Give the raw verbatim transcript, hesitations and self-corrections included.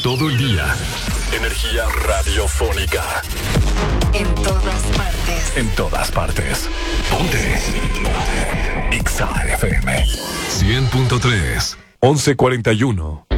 todo el día. Energía radiofónica. En todas partes. En todas partes. Ponte. Ponte. Exa F M. cien punto tres. once cuarenta y uno.